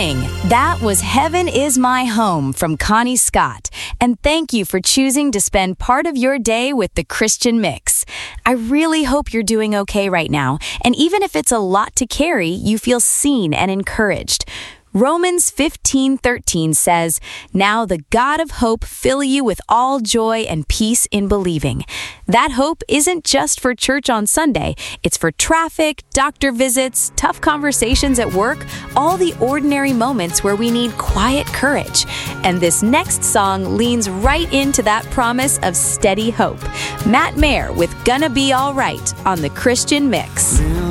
morning. That was Heaven is My Home from Connie Scott. And thank you for choosing to spend part of your day with the Christian Mix. I really hope you're doing okay right now. And even if it's a lot to carry, you feel seen and encouraged. Romans 15:13 says, "Now the God of hope fill you with all joy and peace in believing." That hope isn't just for church on Sunday. It's for traffic, doctor visits, tough conversations at work, all the ordinary moments where we need quiet courage. And this next song leans right into that promise of steady hope. Matt Mayer with Gonna Be All Right on the Christian Mix.